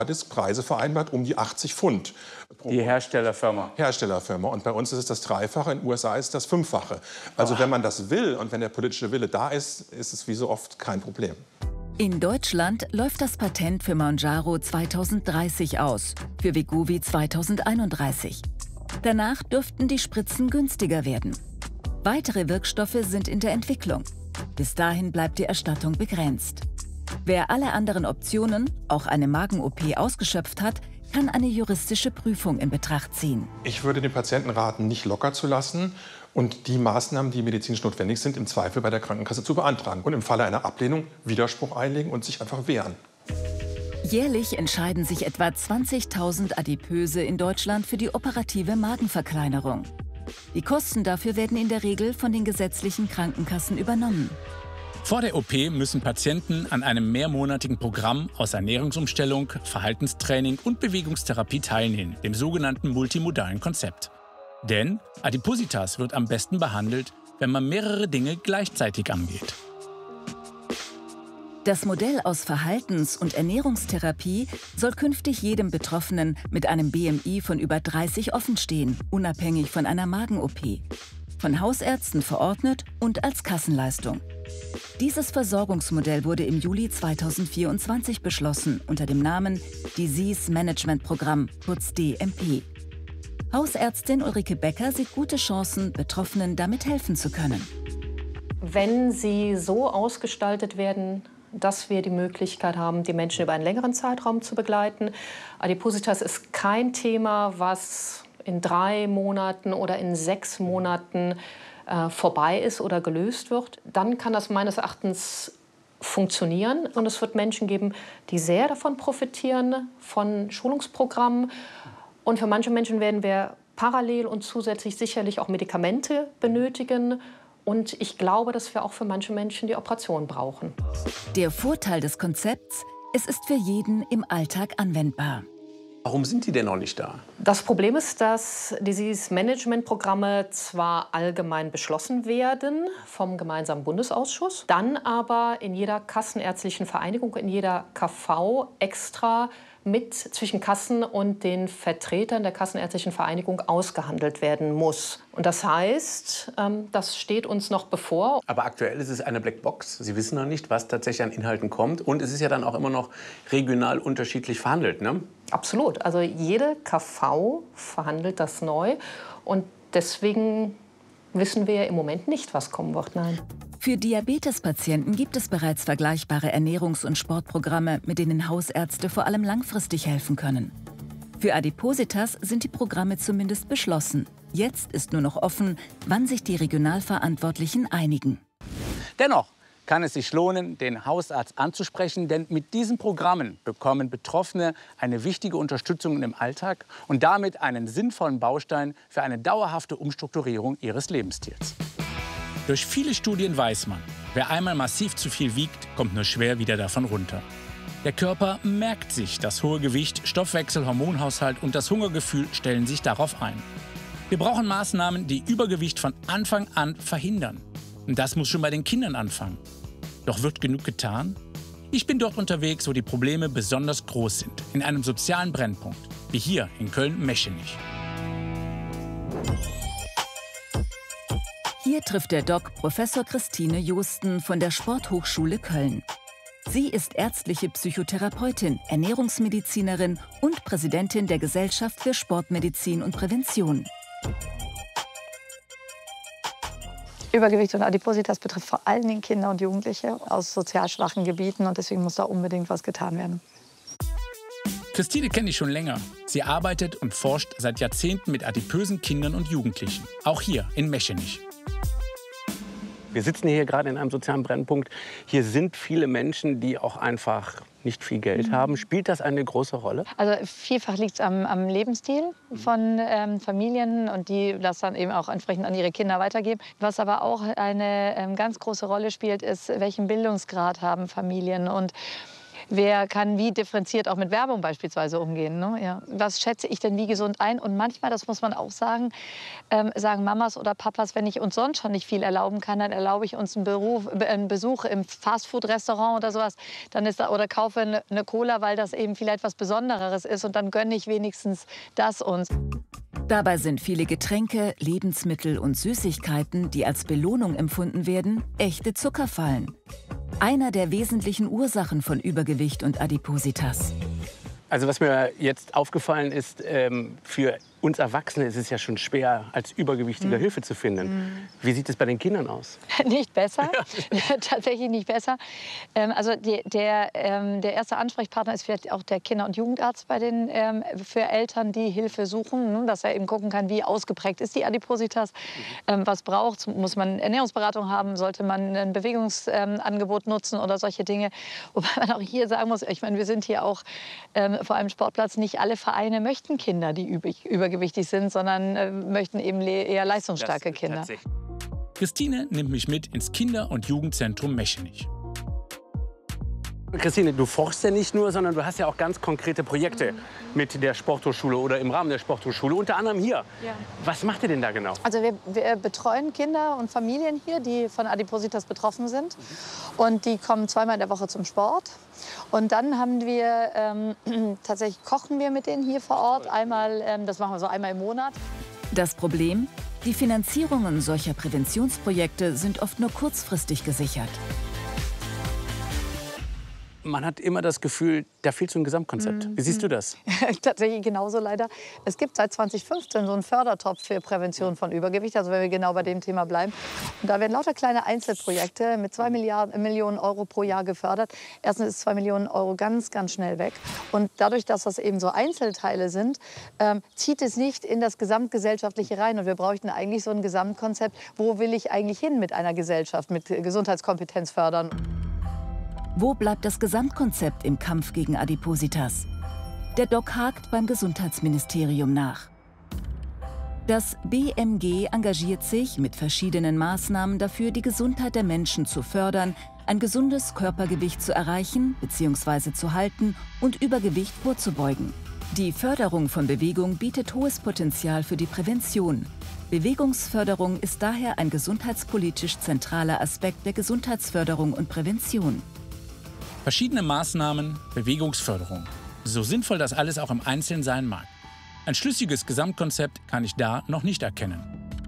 ist Preise vereinbart um die 80 Pfund. Die Herstellerfirma. Herstellerfirma. Und bei uns ist es das Dreifache, in den USA ist es das Fünffache. Also wenn man das will und wenn der politische Wille da ist, ist es wie so oft kein Problem. In Deutschland läuft das Patent für Mounjaro 2030 aus, für Wegovy 2031. Danach dürften die Spritzen günstiger werden. Weitere Wirkstoffe sind in der Entwicklung. Bis dahin bleibt die Erstattung begrenzt. Wer alle anderen Optionen, auch eine Magen-OP, ausgeschöpft hat, kann eine juristische Prüfung in Betracht ziehen. Ich würde den Patienten raten, nicht locker zu lassen und die Maßnahmen, die medizinisch notwendig sind, im Zweifel bei der Krankenkasse zu beantragen. Und im Falle einer Ablehnung Widerspruch einlegen und sich einfach wehren. Jährlich entscheiden sich etwa 20.000 Adipöse in Deutschland für die operative Magenverkleinerung. Die Kosten dafür werden in der Regel von den gesetzlichen Krankenkassen übernommen. Vor der OP müssen Patienten an einem mehrmonatigen Programm aus Ernährungsumstellung, Verhaltenstraining und Bewegungstherapie teilnehmen, dem sogenannten multimodalen Konzept. Denn Adipositas wird am besten behandelt, wenn man mehrere Dinge gleichzeitig angeht. Das Modell aus Verhaltens- und Ernährungstherapie soll künftig jedem Betroffenen mit einem BMI von über 30 offenstehen, unabhängig von einer Magen-OP. Von Hausärzten verordnet und als Kassenleistung. Dieses Versorgungsmodell wurde im Juli 2024 beschlossen unter dem Namen Disease Management Programm, kurz DMP. Hausärztin Ulrike Becker sieht gute Chancen, Betroffenen damit helfen zu können. Wenn sie so ausgestaltet werden, dass wir die Möglichkeit haben, die Menschen über einen längeren Zeitraum zu begleiten. Adipositas ist kein Thema, was in 3 Monaten oder in 6 Monaten vorbei ist oder gelöst wird. Dann kann das meines Erachtens funktionieren. Und es wird Menschen geben, die sehr davon profitieren, von Schulungsprogrammen. Und für manche Menschen werden wir parallel und zusätzlich sicherlich auch Medikamente benötigen. Und ich glaube, dass wir auch für manche Menschen die Operation brauchen. Der Vorteil des Konzepts: Es ist für jeden im Alltag anwendbar. Warum sind die denn noch nicht da? Das Problem ist, dass Disease-Management-Programme zwar allgemein beschlossen werden vom gemeinsamen Bundesausschuss, dann aber in jeder kassenärztlichen Vereinigung, in jeder KV extra mit zwischen Kassen und den Vertretern der kassenärztlichen Vereinigung ausgehandelt werden muss. Und das heißt, das steht uns noch bevor. Aber aktuell ist es eine Blackbox. Sie wissen noch nicht, was tatsächlich an Inhalten kommt. Und es ist ja dann auch immer noch regional unterschiedlich verhandelt, ne? Absolut. Also jede KV verhandelt das neu. Und deswegen wissen wir im Moment nicht, was kommen wird. Nein. Für Diabetespatienten gibt es bereits vergleichbare Ernährungs- und Sportprogramme, mit denen Hausärzte vor allem langfristig helfen können. Für Adipositas sind die Programme zumindest beschlossen. Jetzt ist nur noch offen, wann sich die Regionalverantwortlichen einigen. Dennoch kann es sich lohnen, den Hausarzt anzusprechen, denn mit diesen Programmen bekommen Betroffene eine wichtige Unterstützung im Alltag und damit einen sinnvollen Baustein für eine dauerhafte Umstrukturierung ihres Lebensstils. Durch viele Studien weiß man, wer einmal massiv zu viel wiegt, kommt nur schwer wieder davon runter. Der Körper merkt sich das hohe Gewicht, Stoffwechsel, Hormonhaushalt und das Hungergefühl stellen sich darauf ein. Wir brauchen Maßnahmen, die Übergewicht von Anfang an verhindern. Und das muss schon bei den Kindern anfangen. Doch wird genug getan? Ich bin dort unterwegs, wo die Probleme besonders groß sind, in einem sozialen Brennpunkt, wie hier in Köln-Meschenich. Hier trifft der Doc Professor Christine Josten von der Sporthochschule Köln. Sie ist ärztliche Psychotherapeutin, Ernährungsmedizinerin und Präsidentin der Gesellschaft für Sportmedizin und Prävention. Übergewicht und Adipositas betrifft vor allen Dingen Kinder und Jugendliche aus sozial schwachen Gebieten und deswegen muss da unbedingt was getan werden. Christine kenne ich schon länger. Sie arbeitet und forscht seit Jahrzehnten mit adipösen Kindern und Jugendlichen, auch hier in Meschenich. Wir sitzen hier gerade in einem sozialen Brennpunkt. Hier sind viele Menschen, die auch einfach nicht viel Geld haben. Spielt das eine große Rolle? Also vielfach liegt es am Lebensstil von Familien und die das dann eben auch entsprechend an ihre Kinder weitergeben. Was aber auch eine ganz große Rolle spielt, ist, welchen Bildungsgrad haben Familien. Und wer kann wie differenziert auch mit Werbung beispielsweise umgehen. Ne? Ja. Was schätze ich denn wie gesund ein? Und manchmal, das muss man auch sagen, sagen Mamas oder Papas, wenn ich uns sonst schon nicht viel erlauben kann, dann erlaube ich uns einen Besuch im Fastfood-Restaurant oder sowas. Dann oder kaufe eine Cola, weil das eben vielleicht was Besondereres ist. Und dann gönne ich wenigstens das uns. Dabei sind viele Getränke, Lebensmittel und Süßigkeiten, die als Belohnung empfunden werden, echte Zuckerfallen. Einer der wesentlichen Ursachen von Übergewicht und Adipositas. Also was mir jetzt aufgefallen ist, für uns Erwachsene ist es ja schon schwer, als Übergewichtiger Hilfe zu finden. Wie sieht es bei den Kindern aus? Nicht besser, tatsächlich nicht besser. Also der erste Ansprechpartner ist vielleicht auch der Kinder- und Jugendarzt für Eltern, die Hilfe suchen, dass er eben gucken kann, wie ausgeprägt ist die Adipositas, was braucht, muss man Ernährungsberatung haben, sollte man ein Bewegungsangebot nutzen oder solche Dinge. Wobei man auch hier sagen muss, ich meine, wir sind hier auch vor allem Sportplatz, nicht alle Vereine möchten Kinder, die übergewichtig sind, sondern möchten eben eher leistungsstarke Kinder. Christine nimmt mich mit ins Kinder- und Jugendzentrum Mechenich. Christine, du forschst ja nicht nur, sondern du hast ja auch ganz konkrete Projekte mit der Sporthochschule oder im Rahmen der Sporthochschule, unter anderem hier. Ja. Was macht ihr denn da genau? Also wir betreuen Kinder und Familien hier, die von Adipositas betroffen sind. Und die kommen zweimal in der Woche zum Sport. Und dann haben wir, tatsächlich kochen wir mit denen hier vor Ort. Das machen wir so einmal im Monat. Das Problem? Die Finanzierungen solcher Präventionsprojekte sind oft nur kurzfristig gesichert. Man hat immer das Gefühl, da fehlt so ein Gesamtkonzept. Wie siehst du das? Tatsächlich genauso leider. Es gibt seit 2015 so einen Fördertopf für Prävention von Übergewicht, also wenn wir genau bei dem Thema bleiben. Und da werden lauter kleine Einzelprojekte mit 2 Millionen Euro pro Jahr gefördert. Erstens ist 2 Millionen Euro ganz, ganz schnell weg. Und dadurch, dass das eben so Einzelteile sind, zieht es nicht in das Gesamtgesellschaftliche rein. Und wir bräuchten eigentlich so ein Gesamtkonzept, wo will ich eigentlich hin mit einer Gesellschaft, mit Gesundheitskompetenz fördern. Wo bleibt das Gesamtkonzept im Kampf gegen Adipositas? Der Doc hakt beim Gesundheitsministerium nach. Das BMG engagiert sich mit verschiedenen Maßnahmen dafür, die Gesundheit der Menschen zu fördern, ein gesundes Körpergewicht zu erreichen bzw. zu halten und Übergewicht vorzubeugen. Die Förderung von Bewegung bietet hohes Potenzial für die Prävention. Bewegungsförderung ist daher ein gesundheitspolitisch zentraler Aspekt der Gesundheitsförderung und Prävention. Verschiedene Maßnahmen, Bewegungsförderung. So sinnvoll das alles auch im Einzelnen sein mag. Ein schlüssiges Gesamtkonzept kann ich da noch nicht erkennen.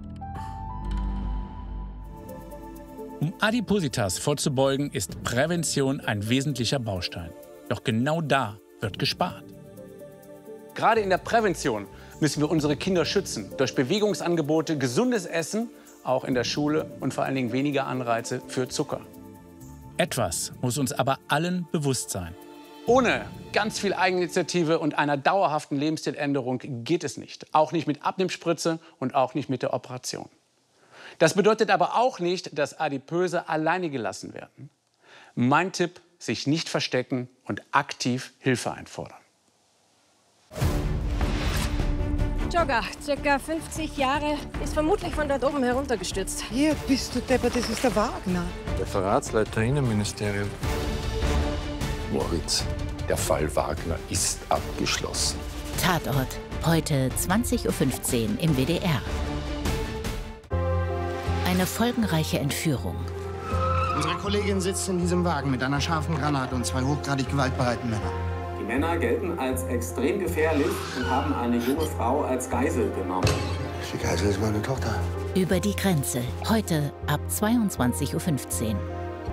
Um Adipositas vorzubeugen, ist Prävention ein wesentlicher Baustein. Doch genau da wird gespart. Gerade in der Prävention müssen wir unsere Kinder schützen. Durch Bewegungsangebote, gesundes Essen, auch in der Schule und vor allen Dingen weniger Anreize für Zucker. Etwas muss uns aber allen bewusst sein. Ohne ganz viel Eigeninitiative und einer dauerhaften Lebensstiländerung geht es nicht. Auch nicht mit Abnehmspritze und auch nicht mit der Operation. Das bedeutet aber auch nicht, dass Adipöse alleine gelassen werden. Mein Tipp, sich nicht verstecken und aktiv Hilfe einfordern. Jogger, ca. 50 Jahre, ist vermutlich von dort oben heruntergestürzt. Hier bist du deppert, das ist der Wagner. Referatsleiter Innenministerium. Moritz, der Fall Wagner ist abgeschlossen. Tatort, heute 20:15 Uhr im WDR. Eine folgenreiche Entführung. Unsere Kollegin sitzt in diesem Wagen mit einer scharfen Granate und 2 hochgradig gewaltbereiten Männern. Die Männer gelten als extrem gefährlich und haben eine junge Frau als Geisel genommen. Die Geisel ist meine Tochter. Über die Grenze, heute ab 22:15 Uhr.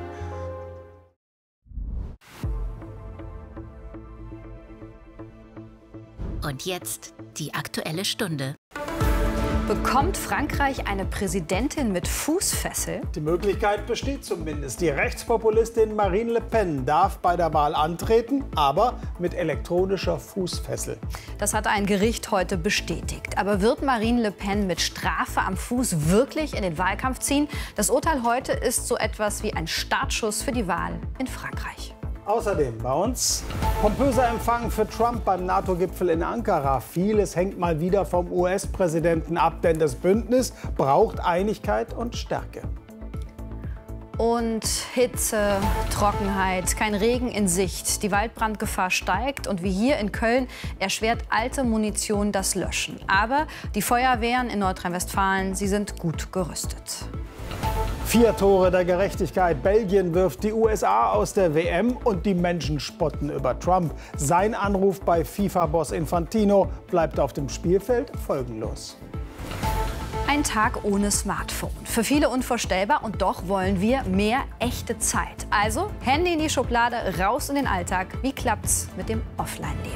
Und jetzt die Aktuelle Stunde. Bekommt Frankreich eine Präsidentin mit Fußfessel? Die Möglichkeit besteht zumindest. Die Rechtspopulistin Marine Le Pen darf bei der Wahl antreten, aber mit elektronischer Fußfessel. Das hat ein Gericht heute bestätigt. Aber wird Marine Le Pen mit Strafe am Fuß wirklich in den Wahlkampf ziehen? Das Urteil heute ist so etwas wie ein Startschuss für die Wahl in Frankreich. Außerdem bei uns pompöser Empfang für Trump beim NATO-Gipfel in Ankara. Vieles hängt mal wieder vom US-Präsidenten ab, denn das Bündnis braucht Einigkeit und Stärke. Und Hitze, Trockenheit, kein Regen in Sicht. Die Waldbrandgefahr steigt und wie hier in Köln erschwert alte Munition das Löschen. Aber die Feuerwehren in Nordrhein-Westfalen, sie sind gut gerüstet. 4 Tore der Gerechtigkeit. Belgien wirft die USA aus der WM und die Menschen spotten über Trump. Sein Anruf bei FIFA-Boss Infantino bleibt auf dem Spielfeld folgenlos. Ein Tag ohne Smartphone. Für viele unvorstellbar und doch wollen wir mehr echte Zeit. Also Handy in die Schublade, raus in den Alltag. Wie klappt's mit dem Offline-Leben?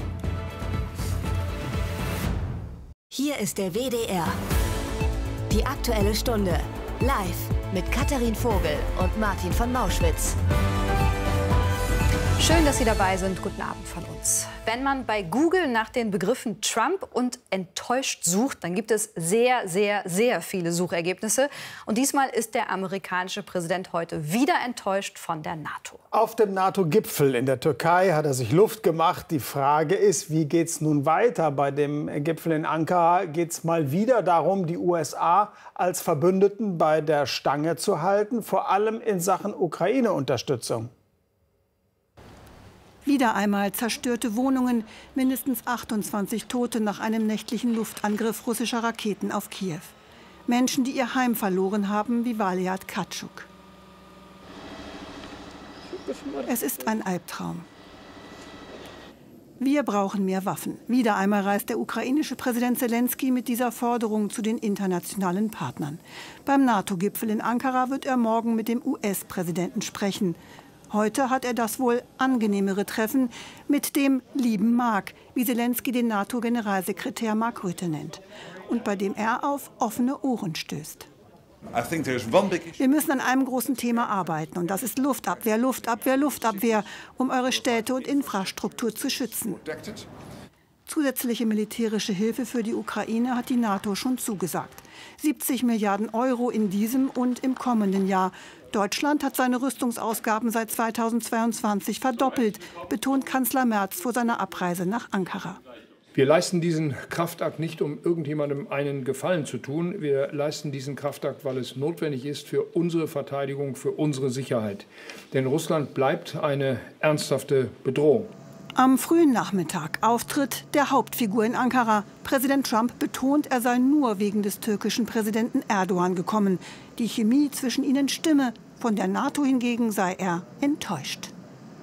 Hier ist der WDR. Die Aktuelle Stunde. Live mit Katharin Vogel und Martin von Mauschwitz. Schön, dass Sie dabei sind. Guten Abend von uns. Wenn man bei Google nach den Begriffen Trump und enttäuscht sucht, dann gibt es sehr, sehr, sehr viele Suchergebnisse. Und diesmal ist der amerikanische Präsident heute wieder enttäuscht von der NATO. Auf dem NATO-Gipfel in der Türkei hat er sich Luft gemacht. Die Frage ist, wie geht es nun weiter? Bei dem Gipfel in Ankara geht es mal wieder darum, die USA als Verbündeten bei der Stange zu halten, vor allem in Sachen Ukraine-Unterstützung. Wieder einmal zerstörte Wohnungen, mindestens 28 Tote nach einem nächtlichen Luftangriff russischer Raketen auf Kiew. Menschen, die ihr Heim verloren haben, wie Valiat Katschuk. Es ist ein Albtraum. Wir brauchen mehr Waffen. Wieder einmal reist der ukrainische Präsident Selenskyj mit dieser Forderung zu den internationalen Partnern. Beim NATO-Gipfel in Ankara wird er morgen mit dem US-Präsidenten sprechen. Heute hat er das wohl angenehmere Treffen mit dem lieben Mark, wie Selenskyj den NATO-Generalsekretär Mark Rutte nennt, und bei dem er auf offene Ohren stößt. Wir müssen an einem großen Thema arbeiten, und das ist Luftabwehr, Luftabwehr, Luftabwehr, um eure Städte und Infrastruktur zu schützen. Zusätzliche militärische Hilfe für die Ukraine hat die NATO schon zugesagt. 70 Milliarden Euro in diesem und im kommenden Jahr. Deutschland hat seine Rüstungsausgaben seit 2022 verdoppelt, betont Kanzler Merz vor seiner Abreise nach Ankara. Wir leisten diesen Kraftakt nicht, um irgendjemandem einen Gefallen zu tun. Wir leisten diesen Kraftakt, weil es notwendig ist für unsere Verteidigung, für unsere Sicherheit. Denn Russland bleibt eine ernsthafte Bedrohung. Am frühen Nachmittag Auftritt der Hauptfigur in Ankara. Präsident Trump betont, er sei nur wegen des türkischen Präsidenten Erdogan gekommen. Die Chemie zwischen ihnen stimme. Von der NATO hingegen sei er enttäuscht.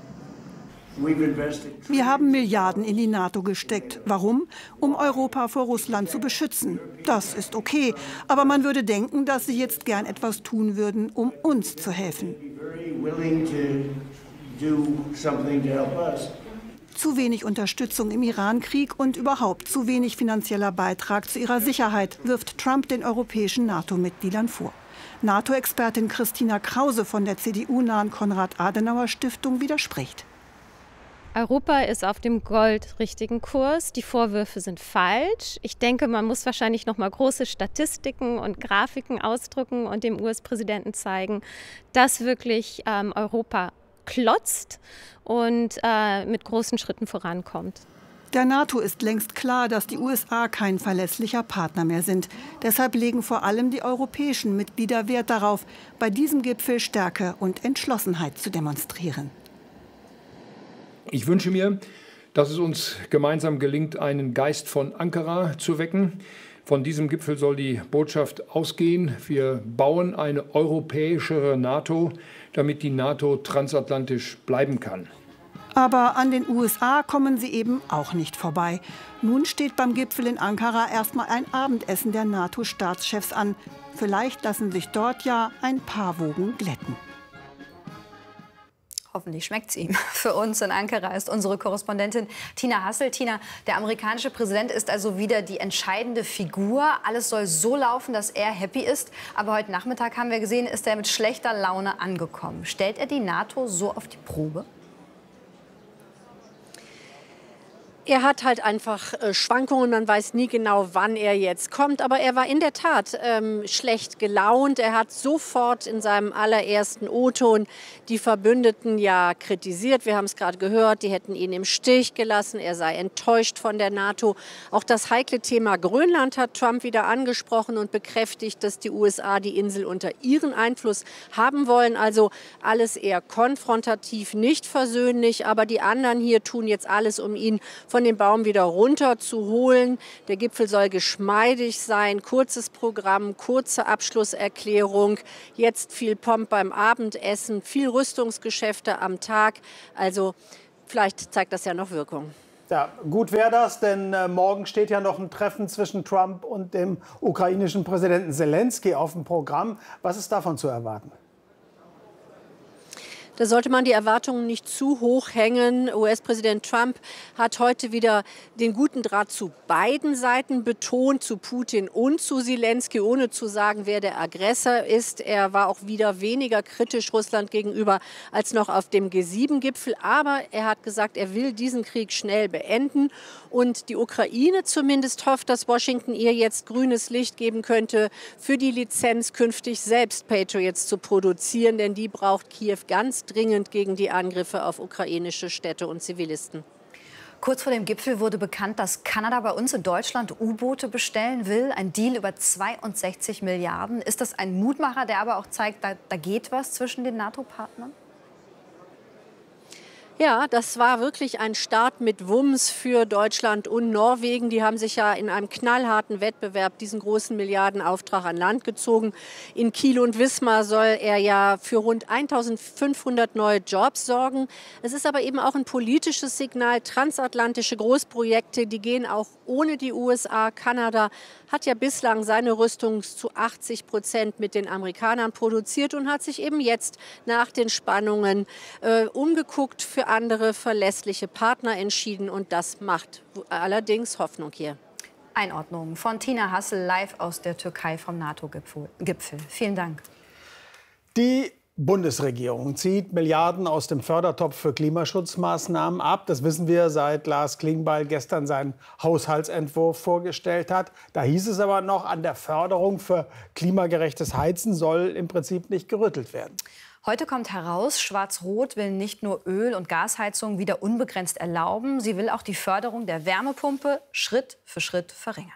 Wir haben Milliarden in die NATO gesteckt. Warum? Um Europa vor Russland zu beschützen. Das ist okay. Aber man würde denken, dass sie jetzt gern etwas tun würden, um uns zu helfen. Zu wenig Unterstützung im Iran-Krieg und überhaupt zu wenig finanzieller Beitrag zu ihrer Sicherheit, wirft Trump den europäischen NATO-Mitgliedern vor. NATO-Expertin Christina Krause von der CDU-nahen Konrad-Adenauer-Stiftung widerspricht. Europa ist auf dem goldrichtigen Kurs. Die Vorwürfe sind falsch. Ich denke, man muss wahrscheinlich noch mal große Statistiken und Grafiken ausdrucken und dem US-Präsidenten zeigen, dass wirklich Europa klotzt und mit großen Schritten vorankommt. Der NATO ist längst klar, dass die USA kein verlässlicher Partner mehr sind. Deshalb legen vor allem die europäischen Mitglieder Wert darauf, bei diesem Gipfel Stärke und Entschlossenheit zu demonstrieren. Ich wünsche mir, dass es uns gemeinsam gelingt, einen Geist von Ankara zu wecken. Von diesem Gipfel soll die Botschaft ausgehen: Wir bauen eine europäischere NATO, damit die NATO transatlantisch bleiben kann. Aber an den USA kommen sie eben auch nicht vorbei. Nun steht beim Gipfel in Ankara erstmal ein Abendessen der NATO-Staatschefs an. Vielleicht lassen sich dort ja ein paar Wogen glätten. Hoffentlich schmeckt es ihm. Für uns in Ankara ist unsere Korrespondentin Tina Hassel. Tina, der amerikanische Präsident ist also wieder die entscheidende Figur. Alles soll so laufen, dass er happy ist. Aber heute Nachmittag haben wir gesehen, ist er mit schlechter Laune angekommen. Stellt er die NATO so auf die Probe? Er hat halt einfach Schwankungen, man weiß nie genau, wann er jetzt kommt. Aber er war in der Tat schlecht gelaunt. Er hat sofort in seinem allerersten O-Ton die Verbündeten ja kritisiert. Wir haben es gerade gehört, die hätten ihn im Stich gelassen. Er sei enttäuscht von der NATO. Auch das heikle Thema Grönland hat Trump wieder angesprochen und bekräftigt, dass die USA die Insel unter ihren Einfluss haben wollen. Also alles eher konfrontativ, nicht versöhnlich. Aber die anderen hier tun jetzt alles, um ihn von dem Baum wieder runter zu holen. Der Gipfel soll geschmeidig sein, kurzes Programm, kurze Abschlusserklärung, jetzt viel Pomp beim Abendessen, viel Rüstungsgeschäfte am Tag. Also vielleicht zeigt das ja noch Wirkung. Ja, gut wäre das, denn morgen steht ja noch ein Treffen zwischen Trump und dem ukrainischen Präsidenten Zelensky auf dem Programm. Was ist davon zu erwarten? Da sollte man die Erwartungen nicht zu hoch hängen. US-Präsident Trump hat heute wieder den guten Draht zu beiden Seiten betont, zu Putin und zu Zelensky, ohne zu sagen, wer der Aggressor ist. Er war auch wieder weniger kritisch Russland gegenüber als noch auf dem G7-Gipfel. Aber er hat gesagt, er will diesen Krieg schnell beenden. Und die Ukraine zumindest hofft, dass Washington ihr jetzt grünes Licht geben könnte, für die Lizenz künftig selbst Patriots zu produzieren. Denn die braucht Kiew ganz dringend gegen die Angriffe auf ukrainische Städte und Zivilisten. Kurz vor dem Gipfel wurde bekannt, dass Kanada bei uns in Deutschland U-Boote bestellen will. Ein Deal über 62 Milliarden. Ist das ein Mutmacher, der aber auch zeigt, da geht was zwischen den NATO-Partnern? Ja, das war wirklich ein Start mit Wumms für Deutschland und Norwegen. Die haben sich ja in einem knallharten Wettbewerb diesen großen Milliardenauftrag an Land gezogen. In Kiel und Wismar soll er ja für rund 1.500 neue Jobs sorgen. Es ist aber eben auch ein politisches Signal. Transatlantische Großprojekte, die gehen auch ohne die USA. Kanada hat ja bislang seine Rüstung zu 80% mit den Amerikanern produziert und hat sich eben jetzt nach den Spannungen umgeguckt, für andere verlässliche Partner entschieden. Und das macht allerdings Hoffnung hier. Einordnung von Tina Hassel live aus der Türkei vom NATO-Gipfel. Vielen Dank. Die Bundesregierung zieht Milliarden aus dem Fördertopf für Klimaschutzmaßnahmen ab. Das wissen wir, seit Lars Klingbeil gestern seinen Haushaltsentwurf vorgestellt hat. Da hieß es aber noch, an der Förderung für klimagerechtes Heizen soll im Prinzip nicht gerüttelt werden. Heute kommt heraus, Schwarz-Rot will nicht nur Öl- und Gasheizungen wieder unbegrenzt erlauben. Sie will auch die Förderung der Wärmepumpe Schritt für Schritt verringern.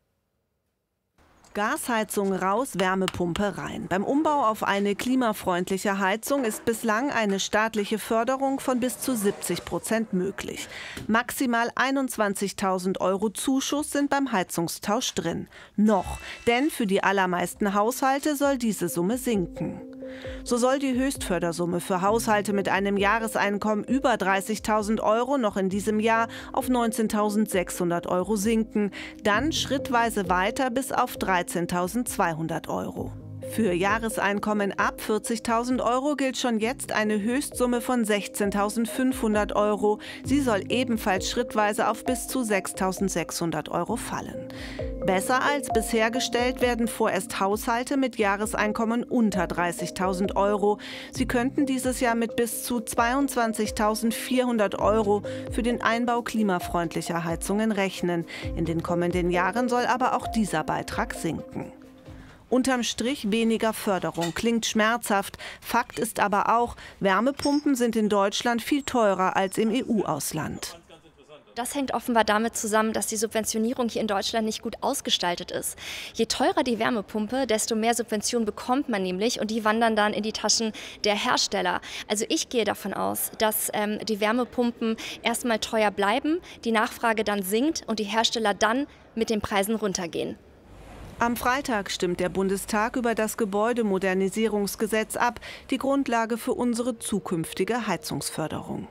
Gasheizung raus, Wärmepumpe rein. Beim Umbau auf eine klimafreundliche Heizung ist bislang eine staatliche Förderung von bis zu 70% möglich. Maximal 21.000 € Zuschuss sind beim Heizungstausch drin. Noch, denn für die allermeisten Haushalte soll diese Summe sinken. So soll die Höchstfördersumme für Haushalte mit einem Jahreseinkommen über 30.000 € noch in diesem Jahr auf 19.600 € sinken, dann schrittweise weiter bis auf 13.200 €. Für Jahreseinkommen ab 40.000 € gilt schon jetzt eine Höchstsumme von 16.500 €. Sie soll ebenfalls schrittweise auf bis zu 6.600 € fallen. Besser als bisher gestellt werden vorerst Haushalte mit Jahreseinkommen unter 30.000 €. Sie könnten dieses Jahr mit bis zu 22.400 € für den Einbau klimafreundlicher Heizungen rechnen. In den kommenden Jahren soll aber auch dieser Beitrag sinken. Unterm Strich weniger Förderung, klingt schmerzhaft. Fakt ist aber auch, Wärmepumpen sind in Deutschland viel teurer als im EU-Ausland. Das hängt offenbar damit zusammen, dass die Subventionierung hier in Deutschland nicht gut ausgestaltet ist. Je teurer die Wärmepumpe, desto mehr Subventionen bekommt man nämlich und die wandern dann in die Taschen der Hersteller. Also ich gehe davon aus, dass die Wärmepumpen erstmal teuer bleiben, die Nachfrage dann sinkt und die Hersteller dann mit den Preisen runtergehen. Am Freitag stimmt der Bundestag über das Gebäudemodernisierungsgesetz ab, die Grundlage für unsere zukünftige Heizungsförderung.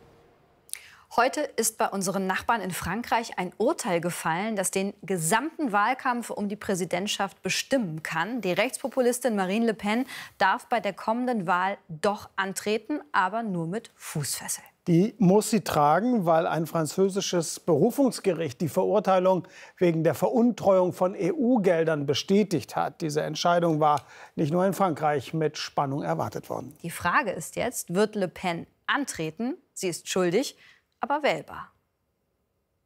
Heute ist bei unseren Nachbarn in Frankreich ein Urteil gefallen, das den gesamten Wahlkampf um die Präsidentschaft bestimmen kann. Die Rechtspopulistin Marine Le Pen darf bei der kommenden Wahl doch antreten, aber nur mit Fußfessel. Die muss sie tragen, weil ein französisches Berufungsgericht die Verurteilung wegen der Veruntreuung von EU-Geldern bestätigt hat. Diese Entscheidung war nicht nur in Frankreich mit Spannung erwartet worden. Die Frage ist jetzt, wird Le Pen antreten? Sie ist schuldig, aber wählbar.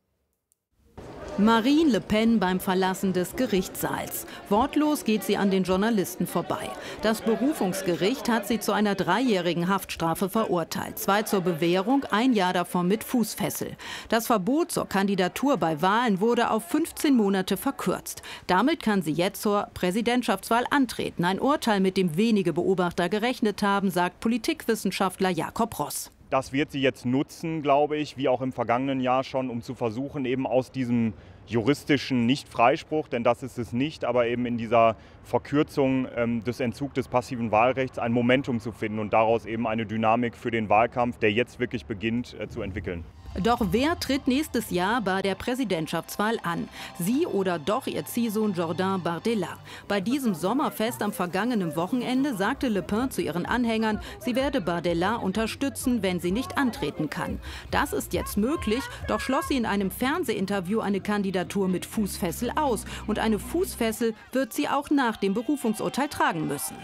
Marine Le Pen beim Verlassen des Gerichtssaals. Wortlos geht sie an den Journalisten vorbei. Das Berufungsgericht hat sie zu einer 3-jährigen Haftstrafe verurteilt. 2 zur Bewährung, 1 Jahr davon mit Fußfessel. Das Verbot zur Kandidatur bei Wahlen wurde auf 15 Monate verkürzt. Damit kann sie jetzt zur Präsidentschaftswahl antreten. Ein Urteil, mit dem wenige Beobachter gerechnet haben, sagt Politikwissenschaftler Jakob Ross. Das wird sie jetzt nutzen, glaube ich, wie auch im vergangenen Jahr schon, um zu versuchen, eben aus diesem juristischen Nicht-Freispruch, denn das ist es nicht, aber eben in dieser Verkürzung des Entzugs des passiven Wahlrechts ein Momentum zu finden und daraus eben eine Dynamik für den Wahlkampf, der jetzt wirklich beginnt, zu entwickeln. Doch wer tritt nächstes Jahr bei der Präsidentschaftswahl an? Sie oder doch ihr Ziehsohn Jordan Bardella? Bei diesem Sommerfest am vergangenen Wochenende sagte Le Pen zu ihren Anhängern, sie werde Bardella unterstützen, wenn sie nicht antreten kann. Das ist jetzt möglich, doch schloss sie in einem Fernsehinterview eine Kandidatur mit Fußfessel aus. Und eine Fußfessel wird sie auch nach dem Berufungsurteil tragen müssen.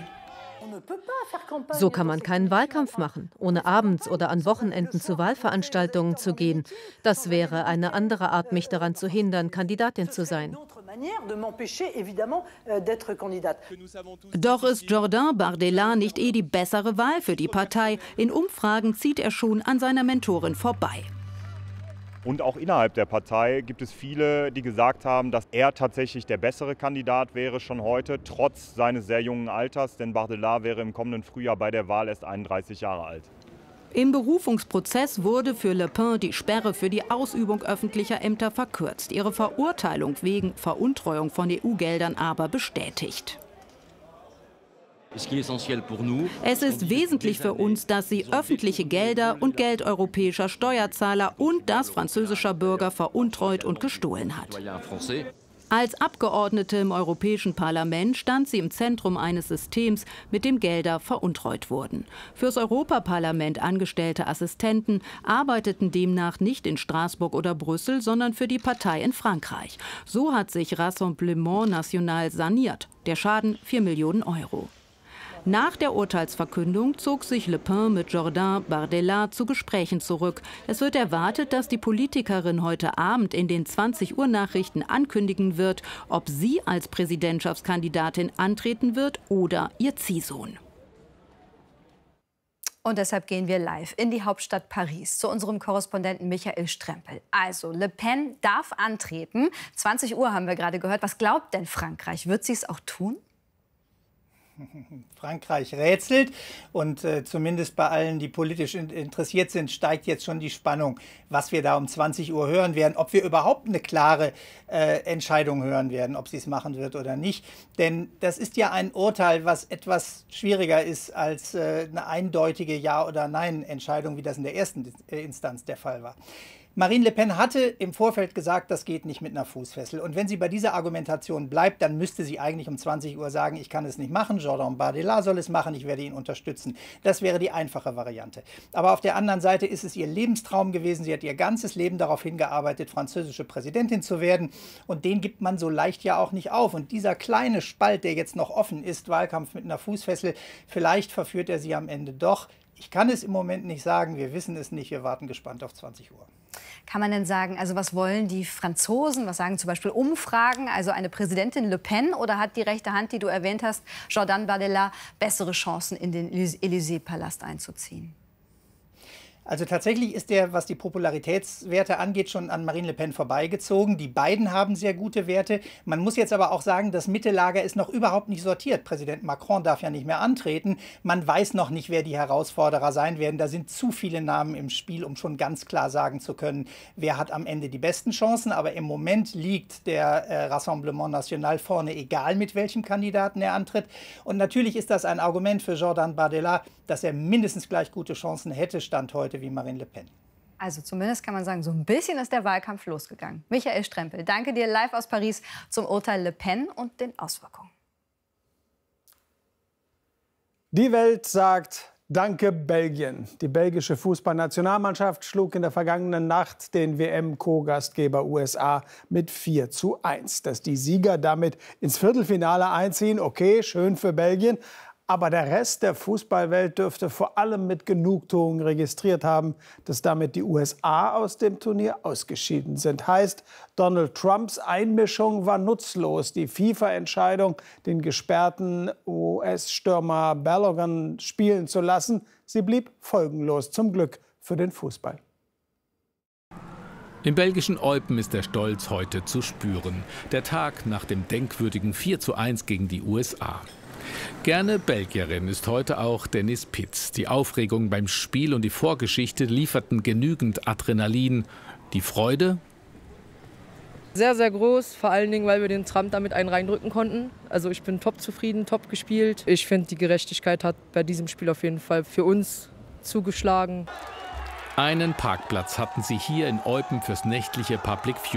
So kann man keinen Wahlkampf machen, ohne abends oder an Wochenenden zu Wahlveranstaltungen zu gehen. Das wäre eine andere Art, mich daran zu hindern, Kandidatin zu sein. Doch ist Jordan Bardella nicht die bessere Wahl für die Partei? In Umfragen zieht er schon an seiner Mentorin vorbei. Und auch innerhalb der Partei gibt es viele, die gesagt haben, dass er tatsächlich der bessere Kandidat wäre schon heute, trotz seines sehr jungen Alters. Denn Bardella wäre im kommenden Frühjahr bei der Wahl erst 31 Jahre alt. Im Berufungsprozess wurde für Le Pen die Sperre für die Ausübung öffentlicher Ämter verkürzt. Ihre Verurteilung wegen Veruntreuung von EU-Geldern aber bestätigt. Es ist wesentlich für uns, dass sie öffentliche Gelder und Geld europäischer Steuerzahler und das französischer Bürger veruntreut und gestohlen hat. Als Abgeordnete im Europäischen Parlament stand sie im Zentrum eines Systems, mit dem Gelder veruntreut wurden. Fürs Europaparlament angestellte Assistenten arbeiteten demnach nicht in Straßburg oder Brüssel, sondern für die Partei in Frankreich. So hat sich Rassemblement National saniert. Der Schaden 4 Millionen Euro. Nach der Urteilsverkündung zog sich Le Pen mit Jordan Bardella zu Gesprächen zurück. Es wird erwartet, dass die Politikerin heute Abend in den 20-Uhr-Nachrichten ankündigen wird, ob sie als Präsidentschaftskandidatin antreten wird oder ihr Ziehsohn. Und deshalb gehen wir live in die Hauptstadt Paris zu unserem Korrespondenten Michael Strempel. Also, Le Pen darf antreten. 20 Uhr haben wir gerade gehört. Was glaubt denn Frankreich? Wird sie es auch tun? Frankreich rätselt und zumindest bei allen, die politisch interessiert sind, steigt jetzt schon die Spannung, was wir da um 20 Uhr hören werden, ob wir überhaupt eine klare Entscheidung hören werden, ob sie es machen wird oder nicht. Denn das ist ja ein Urteil, was etwas schwieriger ist als eine eindeutige Ja- oder Nein-Entscheidung, wie das in der ersten Instanz der Fall war. Marine Le Pen hatte im Vorfeld gesagt, das geht nicht mit einer Fußfessel. Und wenn sie bei dieser Argumentation bleibt, dann müsste sie eigentlich um 20 Uhr sagen, ich kann es nicht machen, Jordan Bardella soll es machen, ich werde ihn unterstützen. Das wäre die einfache Variante. Aber auf der anderen Seite ist es ihr Lebenstraum gewesen. Sie hat ihr ganzes Leben darauf hingearbeitet, französische Präsidentin zu werden. Und den gibt man so leicht ja auch nicht auf. Und dieser kleine Spalt, der jetzt noch offen ist, Wahlkampf mit einer Fußfessel, vielleicht verführt er sie am Ende doch. Ich kann es im Moment nicht sagen, wir wissen es nicht, wir warten gespannt auf 20 Uhr. Kann man denn sagen, also was wollen die Franzosen, was sagen zum Beispiel Umfragen, also eine Präsidentin Le Pen oder hat die rechte Hand, die du erwähnt hast, Jordan Bardella, bessere Chancen in den Élysée-Palast einzuziehen? Also tatsächlich ist der, was die Popularitätswerte angeht, schon an Marine Le Pen vorbeigezogen. Die beiden haben sehr gute Werte. Man muss jetzt aber auch sagen, das Mittellager ist noch überhaupt nicht sortiert. Präsident Macron darf ja nicht mehr antreten. Man weiß noch nicht, wer die Herausforderer sein werden. Da sind zu viele Namen im Spiel, um schon ganz klar sagen zu können, wer hat am Ende die besten Chancen. Aber im Moment liegt der Rassemblement National vorne, egal mit welchem Kandidaten er antritt. Und natürlich ist das ein Argument für Jordan Bardella, dass er mindestens gleich gute Chancen hätte, Stand heute, wie Marine Le Pen. Also zumindest kann man sagen, so ein bisschen ist der Wahlkampf losgegangen. Michael Strempel, danke dir live aus Paris zum Urteil Le Pen und den Auswirkungen. Die Welt sagt Danke Belgien. Die belgische Fußballnationalmannschaft schlug in der vergangenen Nacht den WM-Co-Gastgeber USA mit 4:1. Dass die Sieger damit ins Viertelfinale einziehen, okay, schön für Belgien. Aber der Rest der Fußballwelt dürfte vor allem mit Genugtuung registriert haben, dass damit die USA aus dem Turnier ausgeschieden sind. Heißt, Donald Trumps Einmischung war nutzlos. Die FIFA-Entscheidung, den gesperrten US-Stürmer Balogun spielen zu lassen, sie blieb folgenlos. Zum Glück für den Fußball. Im belgischen Eupen ist der Stolz heute zu spüren. Der Tag nach dem denkwürdigen 4:1 gegen die USA. Gerne Belgierin ist heute auch Dennis Pitz. Die Aufregung beim Spiel und die Vorgeschichte lieferten genügend Adrenalin. Die Freude? Sehr, sehr groß, vor allen Dingen, weil wir den Trump damit einen reindrücken konnten. Also ich bin top zufrieden, top gespielt. Ich finde, die Gerechtigkeit hat bei diesem Spiel auf jeden Fall für uns zugeschlagen. Einen Parkplatz hatten sie hier in Eupen fürs nächtliche Public Viewing.